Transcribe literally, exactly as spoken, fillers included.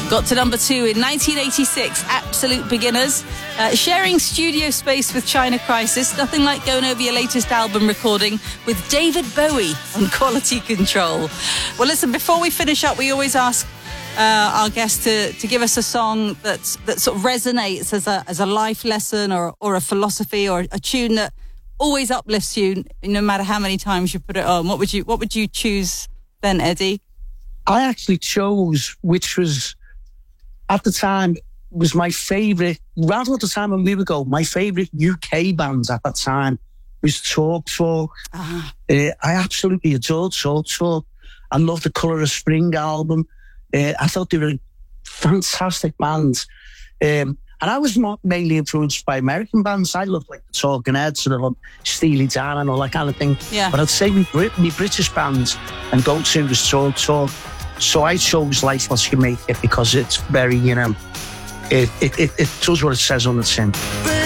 Got to number two in nineteen eighty-six, Absolute Beginners. Uh, sharing studio space with China Crisis. Nothing like going over your latest album recording with David Bowie on Quality Control. Well, listen, before we finish up, we always ask uh, our guests to, to give us a song that's, that sort of resonates as a, as a life lesson or, or a philosophy or a tune that always uplifts you no matter how many times you put it on. What would you, what would you choose then, Eddie? I actually chose, which was, at the time, was my favourite, right at the time when we would go, my favourite U K bands at that time was Talk Talk. Uh-huh. Uh, I absolutely adored Talk Talk. I loved the Colour of Spring album. Uh, I thought they were fantastic bands. Um, and I was not mainly influenced by American bands. I loved like the Talking Heads and all, Steely Dan and all that kind of thing. Yeah. But I'd say me, Brit- me British bands and go-to was Talk Talk. So I chose Life What You Make It because it's very, you know, It, it, it, it does what it says on the tin.